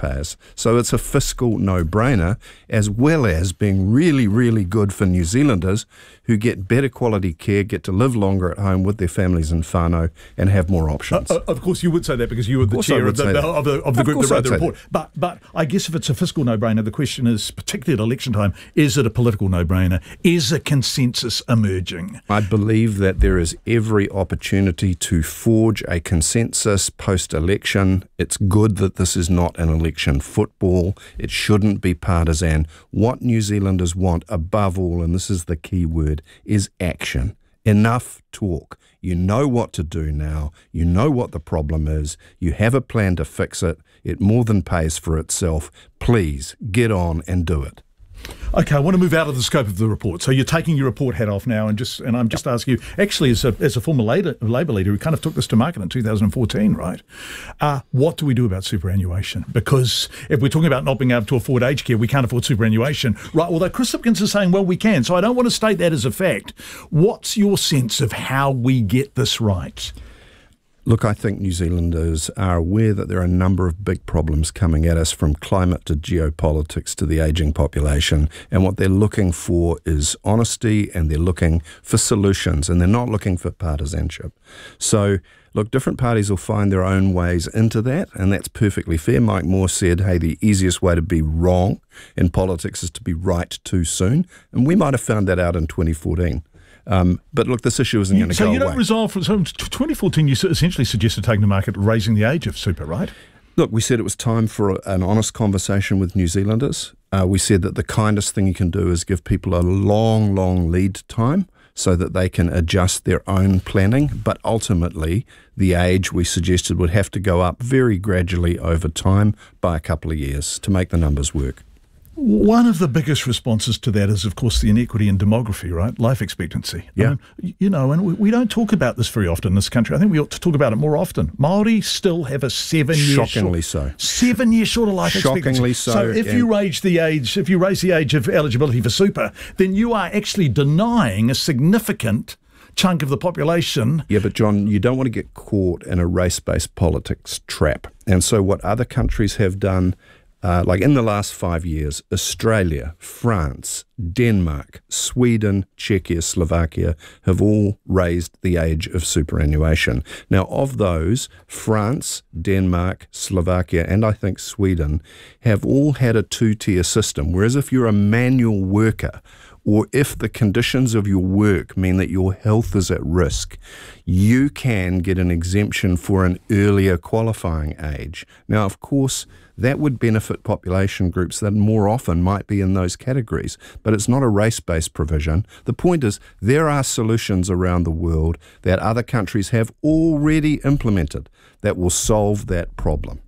taxpayers. So it's a fiscal no-brainer, as well as being really, really good for New Zealanders who get better quality care, get to live longer at home with their families in whānau and have more options. Of course you would say that because you were the chair of the group that wrote the report. But I guess if it's a fiscal no-brainer, the question is, particularly at election time, is it a political no-brainer? Is a consensus emerging? I believe that there is every opportunity to forge a consensus post-election. It's good that this is not an election football. It shouldn't be partisan. What New Zealanders want above all, and this is the key word, is action. Enough talk. You know what to do now. You know what the problem is. You have a plan to fix it. It more than pays for itself. Please get on and do it. Okay, I want to move out of the scope of the report. So you're taking your report hat off now, and I'm just asking you, actually, as a former Labour leader who kind of took this to market in 2014, right? What do we do about superannuation? Because if we're talking about not being able to afford aged care, we can't afford superannuation, right? Although Chris Hipkins is saying, well, we can. So I don't want to state that as a fact. What's your sense of how we get this right? Look, I think New Zealanders are aware that there are a number of big problems coming at us, from climate to geopolitics to the ageing population. And what they're looking for is honesty, and they're looking for solutions, and they're not looking for partisanship. So, look, different parties will find their own ways into that, and that's perfectly fair. Mike Moore said, hey, the easiest way to be wrong in politics is to be right too soon. And we might have found that out in 2014. But look, this issue isn't going to go away. So you don't resolve from 2014. You essentially suggested taking the market, raising the age of super, right? Look, we said it was time for an honest conversation with New Zealanders. We said that the kindest thing you can do is give people a long, long lead time so that they can adjust their own planning. But ultimately, the age we suggested would have to go up very gradually over time by a couple of years to make the numbers work. One of the biggest responses to that is, of course, the inequity in demography, right? Life expectancy. Yeah. And we don't talk about this very often in this country. I think we ought to talk about it more often. Māori still have a 7-year... Shockingly so. 7-year shorter life expectancy. Shockingly so. So if you raise the age of eligibility for super, then you are actually denying a significant chunk of the population. Yeah, but John, you don't want to get caught in a race-based politics trap. And so what other countries have done... like in the last 5 years, Australia, France, Denmark, Sweden, Czechia, Slovakia have all raised the age of superannuation. Now, of those, France, Denmark, Slovakia, and I think Sweden have all had a 2-tier system, whereas if you're a manual worker, or if the conditions of your work mean that your health is at risk, you can get an exemption for an earlier qualifying age. Now, of course, that would benefit population groups that more often might be in those categories, but it's not a race-based provision. The point is, there are solutions around the world that other countries have already implemented that will solve that problem.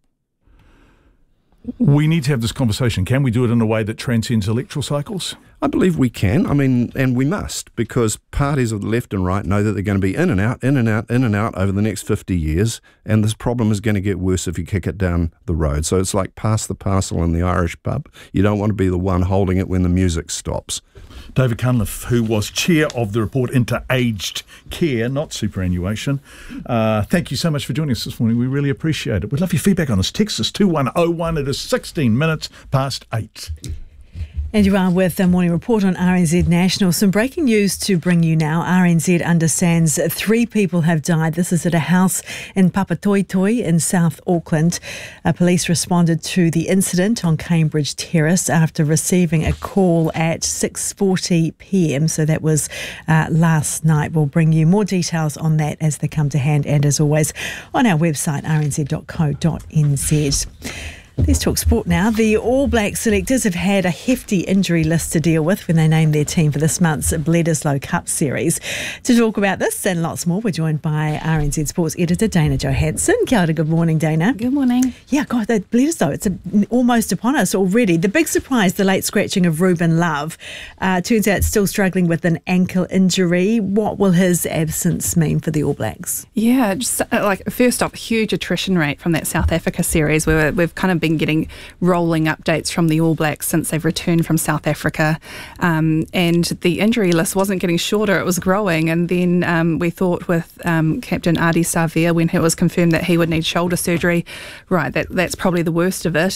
We need to have this conversation. Can we do it in a way that transcends electoral cycles? I believe we can. I mean, and we must, because parties of the left and right know that they're going to be in and out, in and out, in and out over the next 50 years, and this problem is going to get worse if you kick it down the road. So it's like pass the parcel in the Irish pub. You don't want to be the one holding it when the music stops. David Cunliffe, who was chair of the report into aged care, not superannuation. Thank you so much for joining us this morning. We really appreciate it. We'd love your feedback on this. Text us 2101. It is 16 minutes past 8. And you are with the Morning Report on RNZ National. Some breaking news to bring you now. RNZ understands 3 people have died. This is at a house in Papatoetoe in South Auckland. Police responded to the incident on Cambridge Terrace after receiving a call at 6:40 p.m. So that was last night. We'll bring you more details on that as they come to hand, and as always on our website rnz.co.nz. Let's talk sport now. The All Black selectors have had a hefty injury list to deal with when they named their team for this month's Bledisloe Cup Series. To talk about this and lots more, we're joined by RNZ Sports editor Dana Johansson. Kia ora, good morning, Dana. Good morning. Yeah, God, that Bledisloe, it's almost upon us already. The big surprise, the late scratching of Ruben Love. Turns out still struggling with an ankle injury. What will his absence mean for the All Blacks? Yeah, just first off, huge attrition rate from that South Africa series where we've kind of been getting rolling updates from the All Blacks since they've returned from South Africa, and the injury list wasn't getting shorter, it was growing. And then we thought with Captain Ardie Savea, when it was confirmed that he would need shoulder surgery, right, that's probably the worst of it.